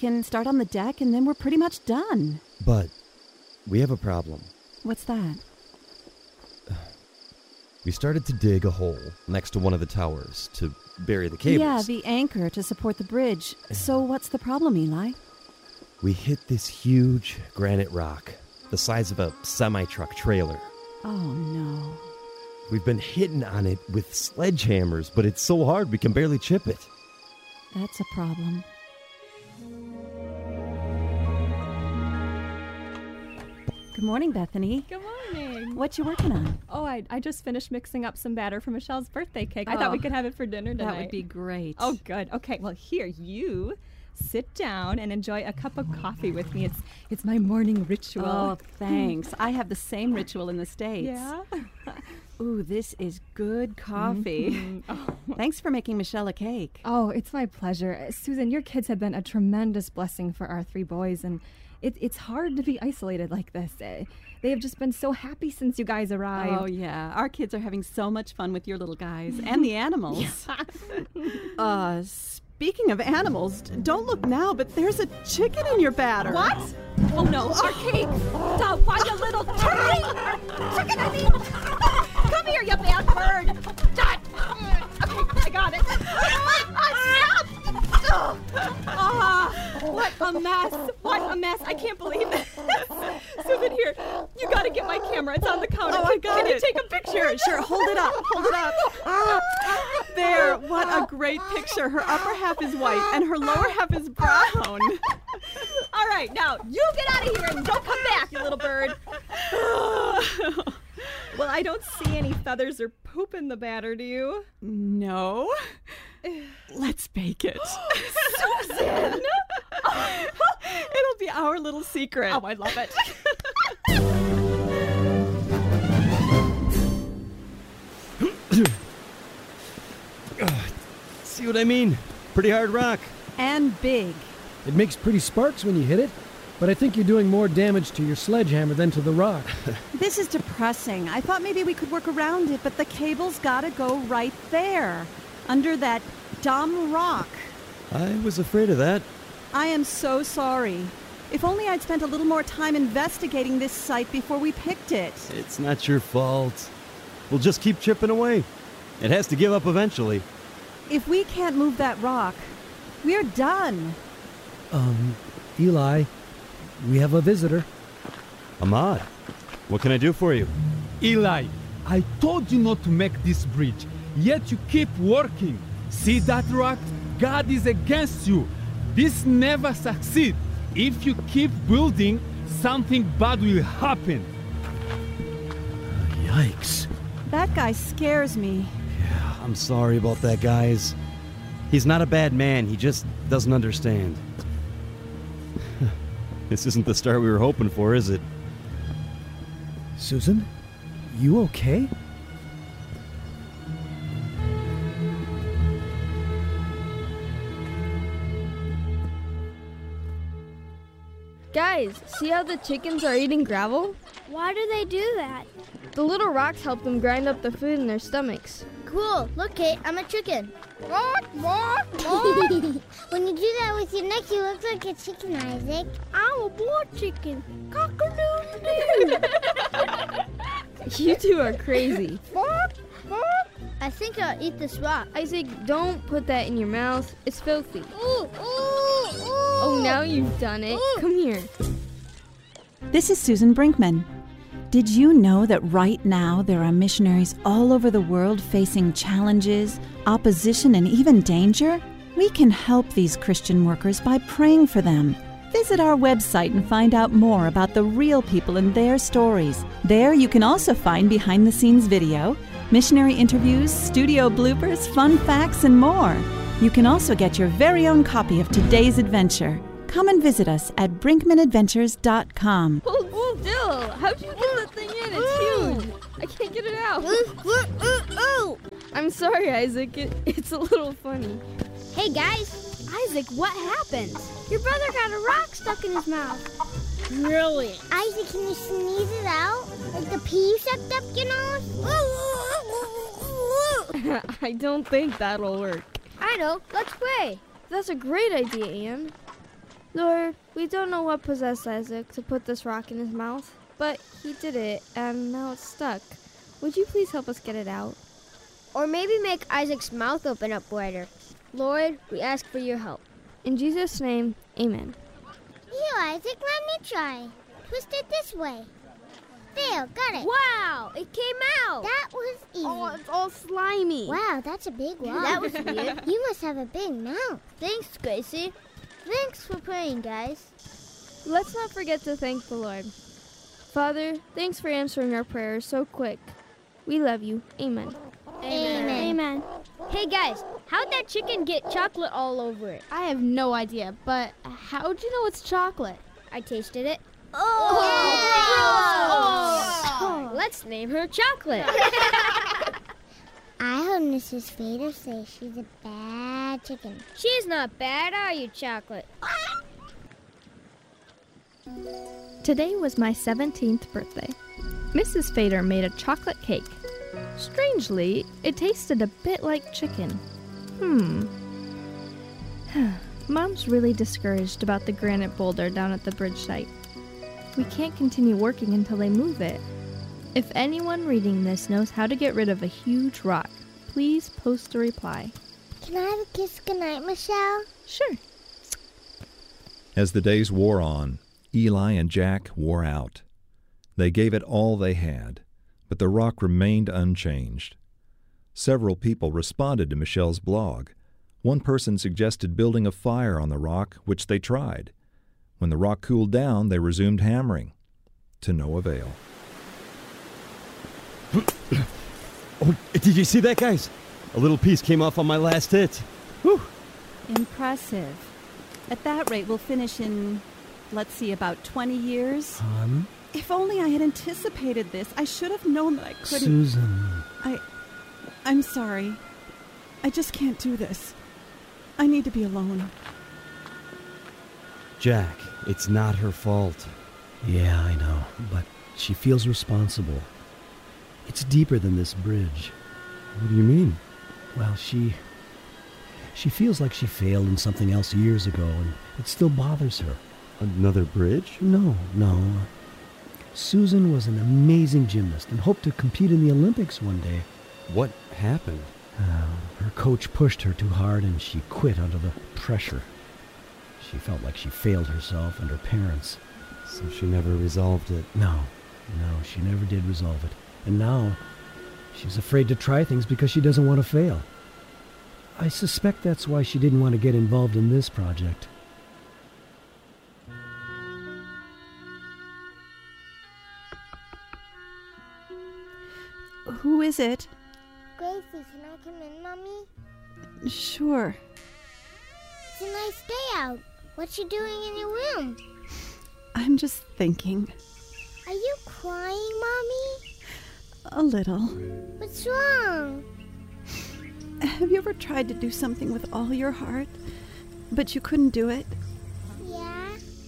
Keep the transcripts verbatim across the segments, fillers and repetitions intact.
Can start on the deck and then we're pretty much done. But we have a problem. What's that? We started to dig a hole next to one of the towers to bury the cables. Yeah, the anchor to support the bridge. So what's the problem, Eli? We hit this huge granite rock, the size of a semi-truck trailer. Oh, no. We've been hitting on it with sledgehammers, but it's so hard we can barely chip it. That's a problem. Good morning, Bethany. Good morning. What you working on? Oh, I, I just finished mixing up some batter for Michelle's birthday cake. I Oh. thought we could have it for dinner tonight. That would be great. Oh, good. Okay, well, here, you sit down and enjoy a cup of coffee with me. It's it's my morning ritual. Oh, thanks. I have the same ritual in the States. Yeah? Ooh, this is good coffee. Mm-hmm. Oh. Thanks for making Michelle a cake. Oh, it's my pleasure. Uh, Susan, your kids have been a tremendous blessing for our three boys, and it, it's hard to be isolated like this. Uh, they have just been so happy since you guys arrived. Oh, yeah. Our kids are having so much fun with your little guys and the animals. uh, speaking of animals, d- don't look now, but there's a chicken in your batter. What? Oh, no, our cake. Stop, why, you little chicken? Chicken, I mean. Come here, you bad bird. Dot. Okay, I got it. Ah, stop. Ah, what a mess. What a mess. I can't believe it. Susan, here, you got to get my camera. It's on the counter. Oh, I got Can it. you take a picture? Sure, sure. Hold it up. Hold it up. There. What a great picture. Her upper half is white and her lower half is brown. All right, now, you get out of here and don't come back, you little bird. Well, I don't see any feathers or poop in the batter, do you? No. Let's bake it. Susan! It'll be our little secret. Oh, I love it. See what I mean? Pretty hard rock. And big. It makes pretty sparks when you hit it, but I think you're doing more damage to your sledgehammer than to the rock. This is depressing. I thought maybe we could work around it, but the cable's gotta go right there, under that dumb rock. I was afraid of that. I am so sorry. If only I'd spent a little more time investigating this site before we picked it. It's not your fault. We'll just keep chipping away. It has to give up eventually. If we can't move that rock, we're done. Um, Eli, we have a visitor. Ahmad, what can I do for you? Eli, I told you not to make this bridge, yet you keep working. See that rock? God is against you. This never succeed. If you keep building, something bad will happen. Yikes. That guy scares me. Yeah, I'm sorry about that, guys. He's not a bad man, he just doesn't understand. This isn't the start we were hoping for, is it? Susan, you okay? Guys, see how the chickens are eating gravel? Why do they do that? The little rocks help them grind up the food in their stomachs. Cool. Look, Kate, I'm a chicken. When you do that with your neck, you look like a chicken, Isaac. I'm a boar chicken. Cock-a-doodle-doo. You two are crazy. I think I'll eat this rock. Isaac, don't put that in your mouth. It's filthy. Ooh, ooh, ooh. Oh, now you've done it. Come here. This is Susan Brinkman. Did you know that right now there are missionaries all over the world facing challenges, opposition, and even danger? We can help these Christian workers by praying for them. Visit our website and find out more about the real people and their stories. There you can also find behind-the-scenes video, missionary interviews, studio bloopers, fun facts, and more. You can also get your very own copy of today's adventure. Come and visit us at brinkman adventures dot com. Hold still. How'd you get that thing in? It's huge. I can't get it out. I'm sorry, Isaac. It, it's a little funny. Hey, guys. Isaac, what happened? Your brother got a rock stuck in his mouth. Really? Isaac, can you sneeze it out? Like the pee you sucked up your nose? I don't think that'll work. I know. Let's pray. That's a great idea, Anne. Lord, we don't know what possessed Isaac to put this rock in his mouth, but he did it, and now it's stuck. Would you please help us get it out? Or maybe make Isaac's mouth open up wider. Lord, we ask for your help. In Jesus' name, amen. Here, Isaac, let me try. Twist it this way. There, got it. Wow, it came out. That was easy. Oh, it's all slimy. Wow, that's a big rock. That was weird. You must have a big mouth. Thanks, Gracie. Thanks for praying, guys. Let's not forget to thank the Lord. Father, thanks for answering our prayers so quick. We love you. Amen. Amen. Amen. Hey, guys, how'd that chicken get chocolate all over it? I have no idea, but how'd you know it's chocolate? I tasted it. Oh! Oh. Let's name her Chocolate. I heard Missus Fader say she's a bad chicken. She's not bad, are you, Chocolate? Today was my seventeenth birthday. Missus Fader made a chocolate cake. Strangely, it tasted a bit like chicken. Hmm. Mom's really discouraged about the granite boulder down at the bridge site. We can't continue working until they move it. If anyone reading this knows how to get rid of a huge rock, please post a reply. Can I have a kiss goodnight, Michelle? Sure. As the days wore on, Eli and Jack wore out. They gave it all they had, but the rock remained unchanged. Several people responded to Michelle's blog. One person suggested building a fire on the rock, which they tried. When the rock cooled down, they resumed hammering, to no avail. Oh, did you see that, guys? A little piece came off on my last hit. Whew. Impressive. At that rate, we'll finish in, let's see, about twenty years. Hon? If only I had anticipated this. I should have known that I couldn't. Susan. I... I'm sorry. I just can't do this. I need to be alone. Jack, it's not her fault. Yeah, I know, but she feels responsible. It's deeper than this bridge. What do you mean? Well, she... She feels like she failed in something else years ago, and it still bothers her. Another bridge? No, no. Susan was an amazing gymnast and hoped to compete in the Olympics one day. What happened? Uh, her coach pushed her too hard and she quit under the pressure. She felt like she failed herself and her parents. So she never resolved it? No, no, she never did resolve it. And now, she's afraid to try things because she doesn't want to fail. I suspect that's why she didn't want to get involved in this project. Who is it? Gracie, can I come in, Mommy? Sure. It's a nice day out. What you doing in your room? I'm just thinking. Are you crying, Mommy? A little. What's wrong? Have you ever tried to do something with all your heart, but you couldn't do it? Yeah?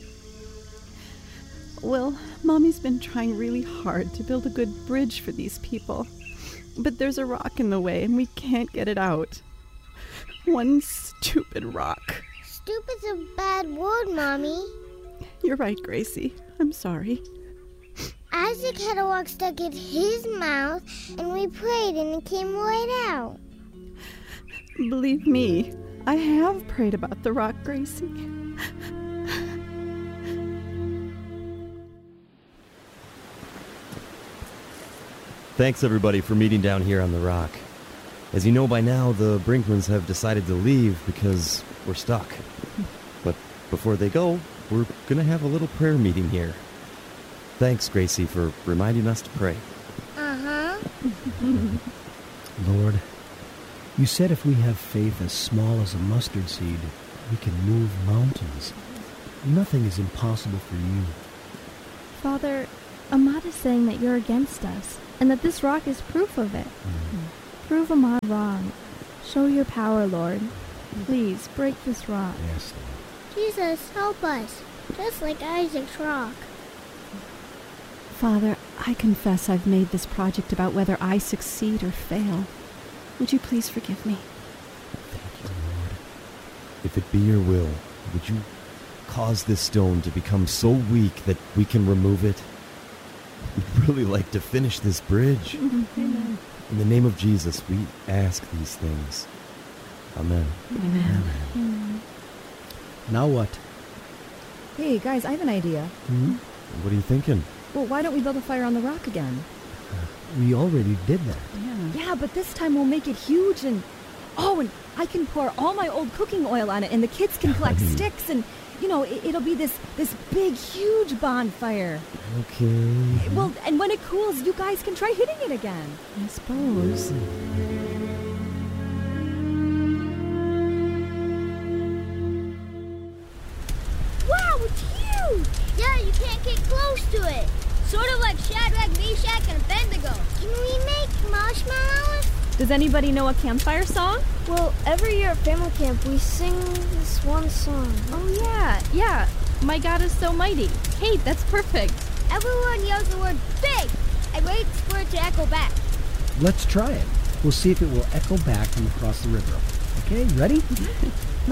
Well, Mommy's been trying really hard to build a good bridge for these people. But there's a rock in the way and we can't get it out. One stupid rock. Stupid's a bad word, Mommy. You're right, Gracie. I'm sorry. Isaac had a rock stuck in his mouth, and we prayed and it came right out. Believe me, I have prayed about the rock, Gracie. Thanks, everybody, for meeting down here on the rock. As you know by now, the Brinkmans have decided to leave because we're stuck. But before they go, we're going to have a little prayer meeting here. Thanks, Gracie, for reminding us to pray. Uh-huh. Lord, you said if we have faith as small as a mustard seed, we can move mountains. Nothing is impossible for you. Father, Ahmad is saying that you're against us, and that this rock is proof of it. Mm. Prove Ahmad wrong. Show your power, Lord. Please, break this rock. Yes, Lord. Jesus, help us, just like Isaac's rock. Father, I confess I've made this project about whether I succeed or fail. Would you please forgive me? Thank you, Lord. If it be your will, would you cause this stone to become so weak that we can remove it. We'd really like to finish this bridge. Amen. In the name of Jesus, we ask these things. Amen. Amen. Amen. Now what? Hey, guys, I have an idea. Hmm? What are you thinking? Well, why don't we build a fire on the rock again? We already did that. Yeah. Yeah, but this time we'll make it huge and... Oh, and I can pour all my old cooking oil on it, and the kids can collect sticks, and, you know, it, it'll be this, this big, huge bonfire. Okay. Well, and when it cools, you guys can try hitting it again. I suppose. Wow, it's huge! Yeah, you can't get close to it. Sort of like Shadrach, Meshach, and Abednego. Can we make marshmallows? Does anybody know a campfire song? Well, every year at family camp, we sing this one song. Oh, yeah, yeah. My God is so mighty. Kate, that's perfect. Everyone yells the word big and waits for it to echo back. Let's try it. We'll see if it will echo back from across the river. Okay, ready?